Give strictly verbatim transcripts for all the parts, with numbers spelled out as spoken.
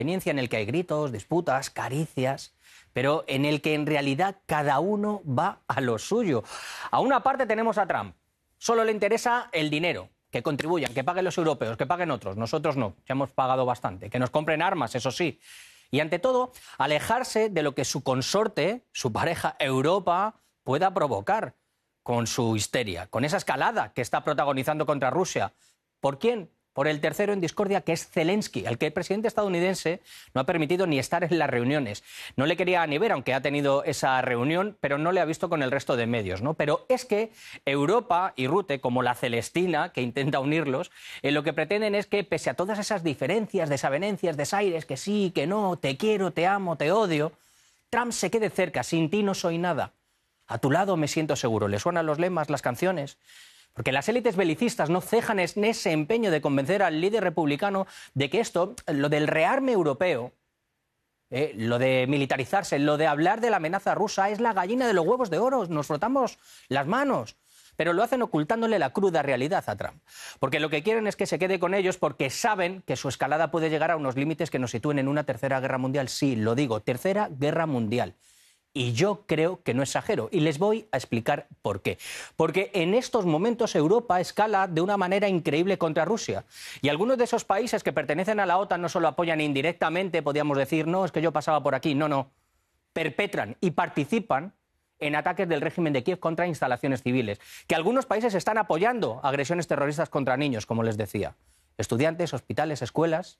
en el que hay gritos, disputas, caricias, pero en el que en realidad cada uno va a lo suyo. A una parte tenemos a Trump. Solo le interesa el dinero, que contribuyan, que paguen los europeos, que paguen otros. Nosotros no, ya hemos pagado bastante. Que nos compren armas, eso sí. Y ante todo, alejarse de lo que su consorte, su pareja Europa, pueda provocar con su histeria, con esa escalada que está protagonizando contra Rusia. ¿Por quién? Por el tercero en discordia, que es Zelensky, al que el presidente estadounidense no ha permitido ni estar en las reuniones. No le quería ni ver, aunque ha tenido esa reunión, pero no le ha visto con el resto de medios, ¿no? Pero es que Europa y Rute, como la Celestina, que intenta unirlos, eh, lo que pretenden es que, pese a todas esas diferencias, desavenencias, desaires, que sí, que no, te quiero, te amo, te odio, Trump se quede cerca. Sin ti no soy nada. A tu lado me siento seguro. ¿Le suenan los lemas, las canciones? Porque las élites belicistas no cejan en ese empeño de convencer al líder republicano de que esto, lo del rearme europeo, eh, lo de militarizarse, lo de hablar de la amenaza rusa, es la gallina de los huevos de oro. Nos frotamos las manos. Pero lo hacen ocultándole la cruda realidad a Trump. Porque lo que quieren es que se quede con ellos porque saben que su escalada puede llegar a unos límites que nos sitúen en una tercera guerra mundial. Sí, lo digo, tercera guerra mundial. Y yo creo que no exagero. Y les voy a explicar por qué. Porque en estos momentos Europa escala de una manera increíble contra Rusia. Y algunos de esos países que pertenecen a la OTAN no solo apoyan indirectamente, podríamos decir, no, es que yo pasaba por aquí. No, no. Perpetran y participan en ataques del régimen de Kiev contra instalaciones civiles. Que algunos países están apoyando agresiones terroristas contra niños, como les decía. Estudiantes, hospitales, escuelas.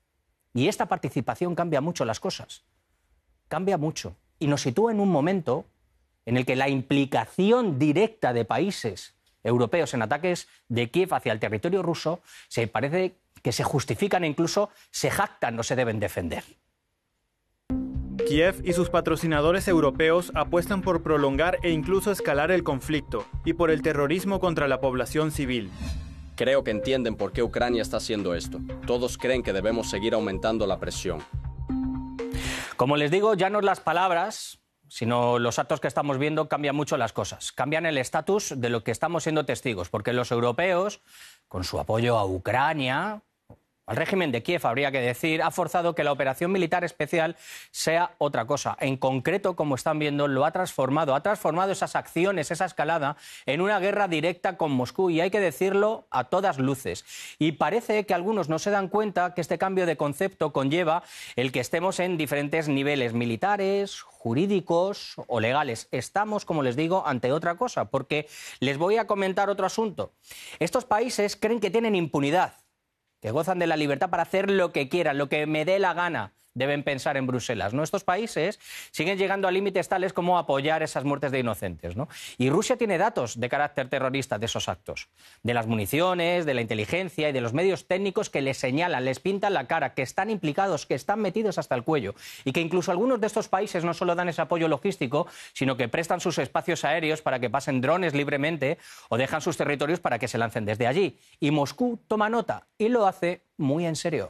Y esta participación cambia mucho las cosas. Cambia mucho. Y nos sitúa en un momento en el que la implicación directa de países europeos en ataques de Kiev hacia el territorio ruso se parece que se justifican e incluso se jactan o se deben defender. Kiev y sus patrocinadores europeos apuestan por prolongar e incluso escalar el conflicto y por el terrorismo contra la población civil. Creo que entienden por qué Ucrania está haciendo esto. Todos creen que debemos seguir aumentando la presión. Como les digo, ya no las palabras, sino los actos que estamos viendo cambian mucho las cosas. Cambian el estatus de lo que estamos siendo testigos, porque los europeos, con su apoyo a Ucrania, al régimen de Kiev, habría que decir, ha forzado que la operación militar especial sea otra cosa. En concreto, como están viendo, lo ha transformado, ha transformado esas acciones, esa escalada, en una guerra directa con Moscú, y hay que decirlo a todas luces. Y parece que algunos no se dan cuenta que este cambio de concepto conlleva el que estemos en diferentes niveles militares, jurídicos o legales. Estamos, como les digo, ante otra cosa, porque les voy a comentar otro asunto. Estos países creen que tienen impunidad, que gozan de la libertad para hacer lo que quieran, lo que me dé la gana, deben pensar en Bruselas, ¿no? Estos países siguen llegando a límites tales como apoyar esas muertes de inocentes, ¿no? Y Rusia tiene datos de carácter terrorista de esos actos, de las municiones, de la inteligencia y de los medios técnicos que les señalan, les pintan la cara, que están implicados, que están metidos hasta el cuello, y que incluso algunos de estos países no solo dan ese apoyo logístico, sino que prestan sus espacios aéreos para que pasen drones libremente o dejan sus territorios para que se lancen desde allí. Y Moscú toma nota y lo hace muy en serio.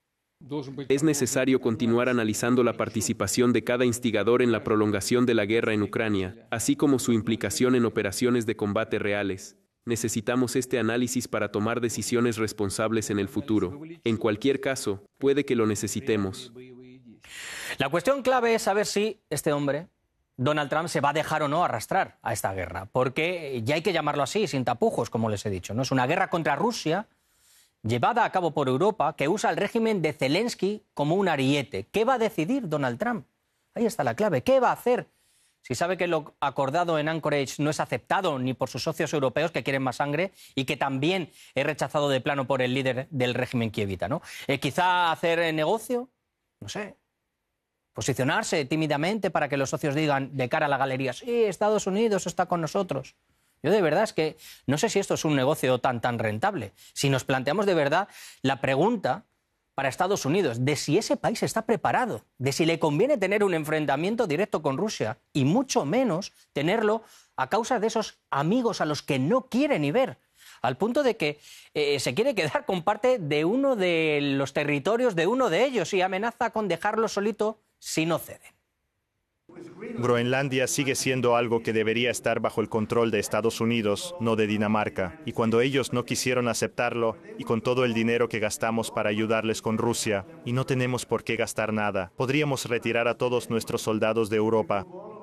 Es necesario continuar analizando la participación de cada instigador en la prolongación de la guerra en Ucrania, así como su implicación en operaciones de combate reales. Necesitamos este análisis para tomar decisiones responsables en el futuro. En cualquier caso, puede que lo necesitemos. La cuestión clave es saber si este hombre, Donald Trump, se va a dejar o no arrastrar a esta guerra, porque ya hay que llamarlo así, sin tapujos, como les he dicho, ¿no? Es una guerra contra Rusia, llevada a cabo por Europa, que usa el régimen de Zelensky como un ariete. ¿Qué va a decidir Donald Trump? Ahí está la clave. ¿Qué va a hacer? Si sabe que lo acordado en Anchorage no es aceptado ni por sus socios europeos, que quieren más sangre, y que también es rechazado de plano por el líder del régimen kievita, ¿no? Eh, quizá hacer negocio, no sé, posicionarse tímidamente para que los socios digan de cara a la galería, sí, Estados Unidos está con nosotros. Yo de verdad es que no sé si esto es un negocio tan, tan rentable. Si nos planteamos de verdad la pregunta para Estados Unidos de si ese país está preparado, de si le conviene tener un enfrentamiento directo con Rusia y mucho menos tenerlo a causa de esos amigos a los que no quiere ni ver, al punto de que eh, se quiere quedar con parte de uno de los territorios de uno de ellos y amenaza con dejarlo solito si no ceden. Groenlandia sigue siendo algo que debería estar bajo el control de Estados Unidos, no de Dinamarca. Y cuando ellos no quisieron aceptarlo, y con todo el dinero que gastamos para ayudarles con Rusia, y no tenemos por qué gastar nada, podríamos retirar a todos nuestros soldados de Europa.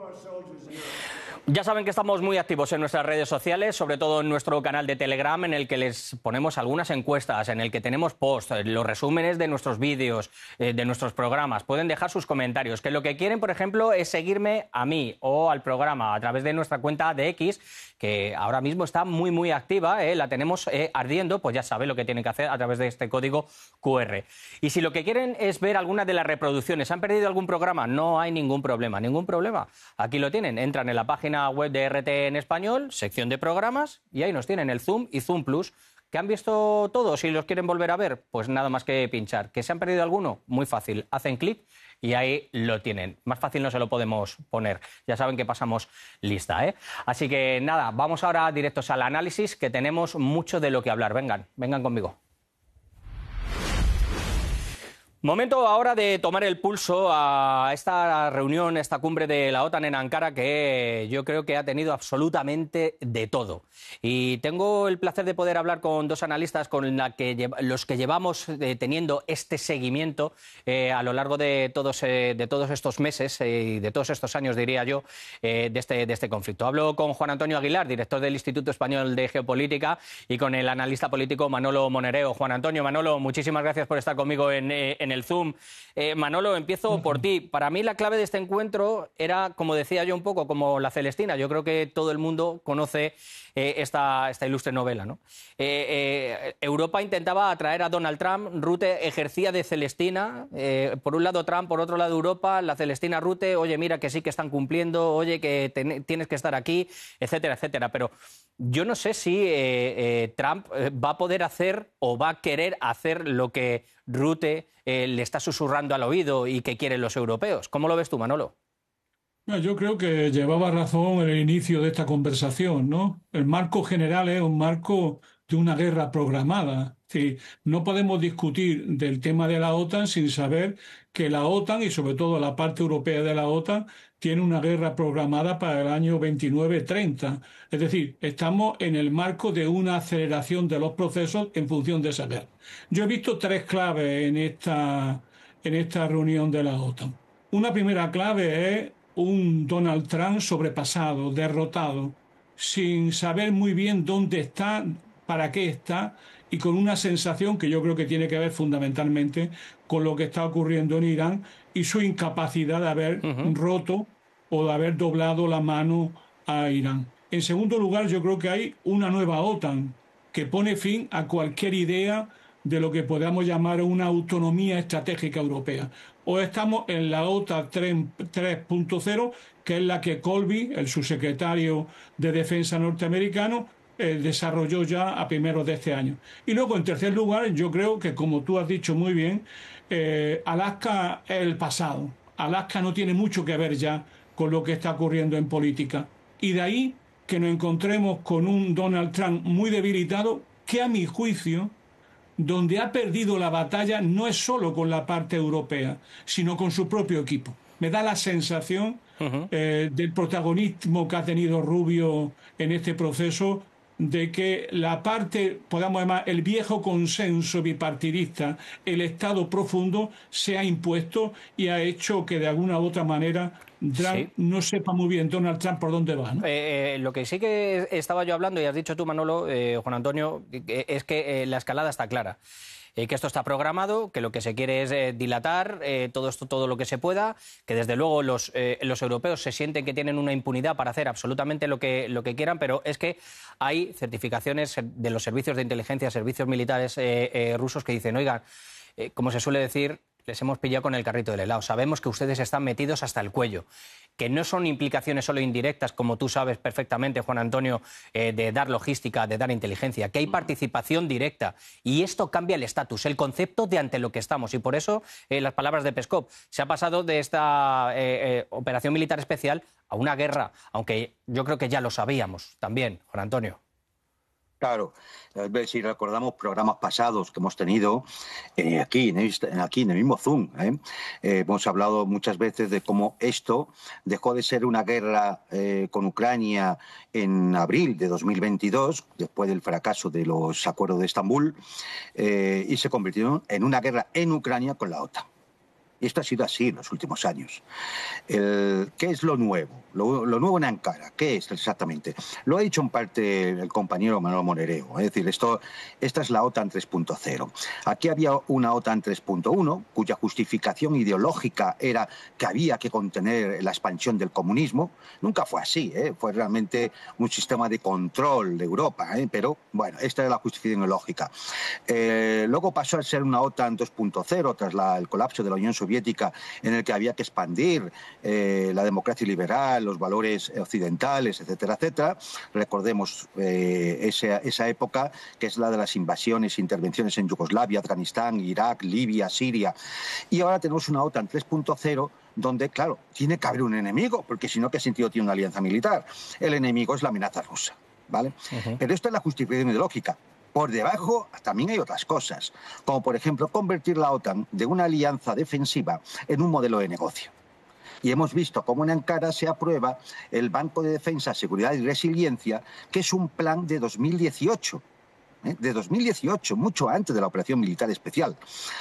Ya saben que estamos muy activos en nuestras redes sociales, sobre todo en nuestro canal de Telegram, en el que les ponemos algunas encuestas, en el que tenemos posts, los resúmenes de nuestros vídeos, eh, de nuestros programas. Pueden dejar sus comentarios, que lo que quieren, por ejemplo, es seguirme a mí o al programa a través de nuestra cuenta de X, que ahora mismo está muy, muy activa, eh, la tenemos eh, ardiendo, pues ya saben lo que tienen que hacer a través de este código Q R. Y si lo que quieren es ver alguna de las reproducciones, ¿han perdido algún programa? No hay ningún problema, ningún problema. Aquí lo tienen, entran en la página web de R T en español, sección de programas, y ahí nos tienen el Zoom y Zoom Plus. ¿Que han visto todos y los quieren volver a ver? Pues nada más que pinchar. ¿Que se han perdido alguno? Muy fácil. Hacen clic y ahí lo tienen. Más fácil no se lo podemos poner. Ya saben que pasamos lista, ¿eh? Así que nada, vamos ahora directos al análisis, que tenemos mucho de lo que hablar. Vengan, vengan conmigo. Momento ahora de tomar el pulso a esta reunión, esta cumbre de la OTAN en Ankara, que yo creo que ha tenido absolutamente de todo. Y tengo el placer de poder hablar con dos analistas con la que, los que llevamos eh, teniendo este seguimiento eh, a lo largo de todos, eh, de todos estos meses eh, y de todos estos años, diría yo, eh, de, este, de este conflicto. Hablo con Juan Antonio Aguilar, director del Instituto Español de Geopolítica, y con el analista político Manolo Monereo. Juan Antonio, Manolo, muchísimas gracias por estar conmigo en, eh, en el Zoom. Eh, Manolo, empiezo por ti. Para mí la clave de este encuentro era, como decía yo, un poco como la Celestina. Yo creo que todo el mundo conoce eh, esta, esta ilustre novela, ¿no? Eh, eh, Europa intentaba atraer a Donald Trump, Rutte ejercía de Celestina, eh, por un lado Trump, por otro lado Europa, la Celestina Rutte, oye, mira que sí que están cumpliendo, oye, que ten, tienes que estar aquí, etcétera, etcétera. Pero yo no sé si eh, eh, Trump va a poder hacer o va a querer hacer lo que Rutte eh, le está susurrando al oído y que quieren los europeos. ¿Cómo lo ves tú, Manolo? Yo creo que llevaba razón en el inicio de esta conversación, ¿no? El marco general es un marco de una guerra programada. Sí, no podemos discutir del tema de la OTAN sin saber que la OTAN, y sobre todo la parte europea de la OTAN, tiene una guerra programada para el año veintinueve treinta. Es decir, estamos en el marco de una aceleración de los procesos en función de esa guerra. Yo he visto tres claves en esta, en esta reunión de la OTAN. Una primera clave es un Donald Trump sobrepasado, derrotado, sin saber muy bien dónde está, para qué está, y con una sensación que yo creo que tiene que ver fundamentalmente con lo que está ocurriendo en Irán y su incapacidad de haber uh-huh. roto o de haber doblado la mano a Irán. En segundo lugar, yo creo que hay una nueva OTAN que pone fin a cualquier idea de lo que podamos llamar una autonomía estratégica europea. O estamos en la OTAN tres punto cero, que es la que Colby, el subsecretario de Defensa norteamericano, eh, desarrolló ya a primeros de este año. Y luego, en tercer lugar, yo creo que, como tú has dicho muy bien, eh, Alaska es el pasado. Alaska no tiene mucho que ver ya con lo que está ocurriendo en política. Y de ahí que nos encontremos con un Donald Trump muy debilitado, que a mi juicio, donde ha perdido la batalla no es solo con la parte europea, sino con su propio equipo. Me da la sensación uh-huh. eh, del protagonismo que ha tenido Rubio en este proceso, de que la parte, podamos llamar, el viejo consenso bipartidista, el Estado profundo, se ha impuesto y ha hecho que de alguna u otra manera Trump sí. no sepa muy bien Donald Trump por dónde va, ¿no? Eh, eh, lo que sí que estaba yo hablando, y has dicho tú, Manolo, eh, Juan Antonio, eh, es que eh, la escalada está clara. Eh, que esto está programado, que lo que se quiere es eh, dilatar eh, todo esto, todo lo que se pueda, que desde luego los, eh, los europeos se sienten que tienen una impunidad para hacer absolutamente lo que, lo que quieran, pero es que hay certificaciones de los servicios de inteligencia, servicios militares eh, eh, rusos que dicen, oigan, eh, como se suele decir, les hemos pillado con el carrito del helado. Sabemos que ustedes están metidos hasta el cuello, que no son implicaciones solo indirectas, como tú sabes perfectamente, Juan Antonio, eh, de dar logística, de dar inteligencia, que hay participación directa. Y esto cambia el estatus, el concepto de ante lo que estamos. Y por eso, eh, las palabras de Peskov, se ha pasado de esta eh, eh, operación militar especial a una guerra, aunque yo creo que ya lo sabíamos también, Juan Antonio. Claro, si recordamos programas pasados que hemos tenido eh, aquí, en este, aquí en el mismo Zoom, ¿eh? Eh, hemos hablado muchas veces de cómo esto dejó de ser una guerra eh, con Ucrania en abril de dos mil veintidós, después del fracaso de los acuerdos de Estambul, eh, y se convirtió en una guerra en Ucrania con la OTAN. Y esto ha sido así en los últimos años. El, ¿Qué es lo nuevo? Lo, lo nuevo en Ankara, ¿qué es exactamente? Lo ha dicho en parte el compañero Manuel Monereo. Es decir, esto, esta es la OTAN tres punto cero. Aquí había una OTAN tres punto uno, cuya justificación ideológica era que había que contener la expansión del comunismo. Nunca fue así, ¿eh? Fue realmente un sistema de control de Europa, ¿eh? Pero bueno, esta era la justificación ideológica. Eh, luego pasó a ser una OTAN dos punto cero tras la, el colapso de la Unión Soviética, en el que había que expandir eh, la democracia liberal, los valores occidentales, etcétera, etcétera. Recordemos eh, esa, esa época, que es la de las invasiones e intervenciones en Yugoslavia, Afganistán, Irak, Libia, Siria. Y ahora tenemos una OTAN tres punto cero, donde, claro, tiene que haber un enemigo, porque si no, ¿qué sentido tiene una alianza militar? El enemigo es la amenaza rusa, ¿vale? Uh-huh. Pero esta es la justificación ideológica. Por debajo también hay otras cosas, como por ejemplo convertir la OTAN de una alianza defensiva en un modelo de negocio. Y hemos visto cómo en Ankara se aprueba el Banco de Defensa, Seguridad y Resiliencia, que es un plan de dos mil dieciocho. ¿eh? De dos mil dieciocho, mucho antes de la operación militar especial,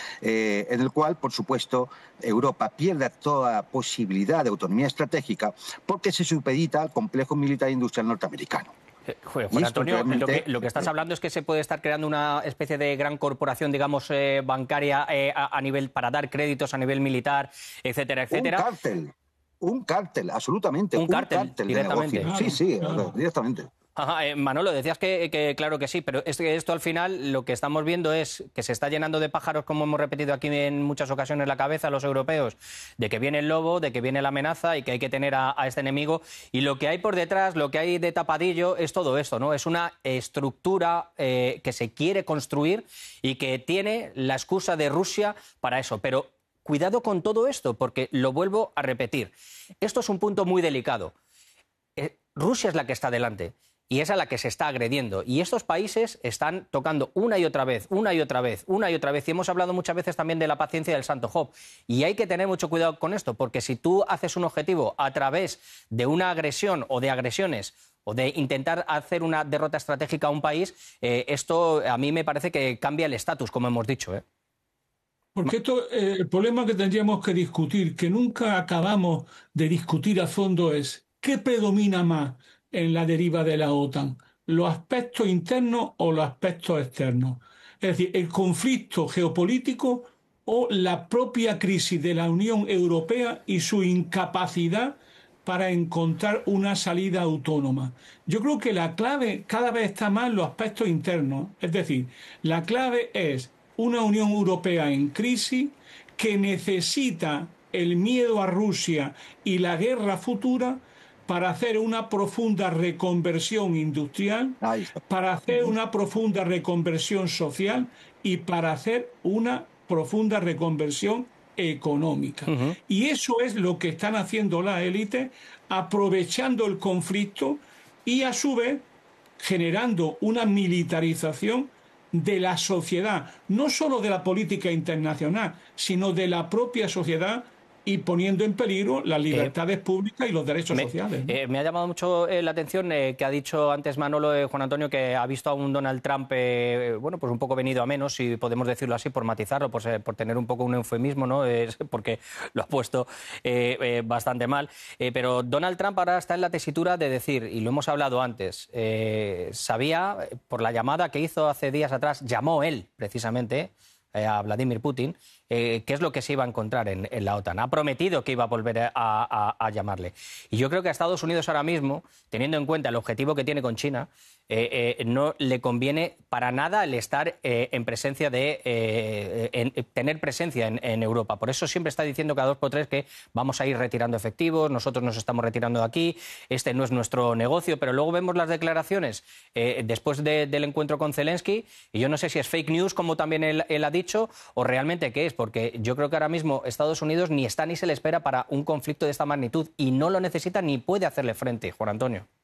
eh, en el cual, por supuesto, Europa pierde toda posibilidad de autonomía estratégica porque se supedita al complejo militar industrial norteamericano. Eh, Juan Antonio, realmente... lo, que, lo que estás hablando es que se puede estar creando una especie de gran corporación, digamos, eh, bancaria eh, a, a nivel para dar créditos a nivel militar, etcétera, etcétera. Un cártel, un cártel, absolutamente. Un, un cártel, cártel directamente. De negocio. Sí, sí, claro. directamente. Ajá, eh, Manolo, decías que, que claro que sí, pero es que esto al final lo que estamos viendo es que se está llenando de pájaros, como hemos repetido aquí en muchas ocasiones, la cabeza a los europeos, de que viene el lobo, de que viene la amenaza y que hay que tener a, a este enemigo. Y lo que hay por detrás, lo que hay de tapadillo es todo esto, ¿no? Es una estructura eh, que se quiere construir y que tiene la excusa de Rusia para eso. Pero cuidado con todo esto, porque lo vuelvo a repetir. Esto es un punto muy delicado. Eh, Rusia es la que está delante. Y es a la que se está agrediendo. Y estos países están tocando una y otra vez, una y otra vez, una y otra vez. Y hemos hablado muchas veces también de la paciencia del santo Job. Y hay que tener mucho cuidado con esto, porque si tú haces un objetivo a través de una agresión o de agresiones o de intentar hacer una derrota estratégica a un país, eh, esto a mí me parece que cambia el estatus, como hemos dicho, ¿eh? Porque esto, eh, el problema que tendríamos que discutir, que nunca acabamos de discutir a fondo, es ¿qué predomina más en la deriva de la OTAN? ¿Los aspectos internos o los aspectos externos? Es decir, el conflicto geopolítico o la propia crisis de la Unión Europea y su incapacidad para encontrar una salida autónoma. Yo creo que la clave cada vez está más en los aspectos internos. Es decir, la clave es una Unión Europea en crisis que necesita el miedo a Rusia y la guerra futura para hacer una profunda reconversión industrial, para hacer una profunda reconversión social y para hacer una profunda reconversión económica. Uh-huh. Y eso es lo que están haciendo las élites, aprovechando el conflicto y a su vez generando una militarización de la sociedad, no solo de la política internacional, sino de la propia sociedad, y poniendo en peligro las libertades eh, públicas y los derechos me, sociales, ¿no? eh, me ha llamado mucho eh, la atención eh, que ha dicho antes Manolo, eh, Juan Antonio, que ha visto a un Donald Trump, eh, bueno, pues un poco venido a menos, si podemos decirlo así, por matizarlo, por, ser, por tener un poco un eufemismo, ¿no? Eh, porque lo ha puesto eh, eh, bastante mal. Eh, pero Donald Trump ahora está en la tesitura de decir, y lo hemos hablado antes, eh, sabía, por la llamada que hizo hace días atrás, llamó él, precisamente, eh, a Vladimir Putin, Eh, qué es lo que se iba a encontrar en, en la OTAN. Ha prometido que iba a volver a, a, a llamarle. Y yo creo que a Estados Unidos ahora mismo, teniendo en cuenta el objetivo que tiene con China, eh, eh, no le conviene para nada el estar eh, en presencia de eh, en, tener presencia en, en Europa. Por eso siempre está diciendo cada dos por tres que vamos a ir retirando efectivos, nosotros nos estamos retirando de aquí, este no es nuestro negocio, pero luego vemos las declaraciones eh, después de, del encuentro con Zelensky, y yo no sé si es fake news, como también él, él ha dicho, o realmente qué es, porque yo creo que ahora mismo Estados Unidos ni está ni se le espera para un conflicto de esta magnitud y no lo necesita ni puede hacerle frente, Juan Antonio.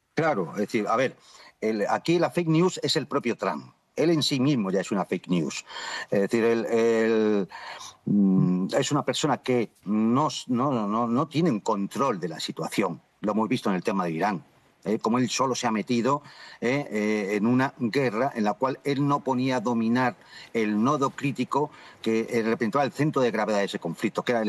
Claro, es decir, a ver, el, aquí la fake news es el propio Trump. Él en sí mismo ya es una fake news. Es decir, él, él mm, es una persona que no, no, no, no tiene un control de la situación. Lo hemos visto en el tema de Irán. Eh, como él solo se ha metido eh, eh, en una guerra en la cual él no ponía a dominar el nodo crítico que representaba el centro de gravedad de ese conflicto, que era el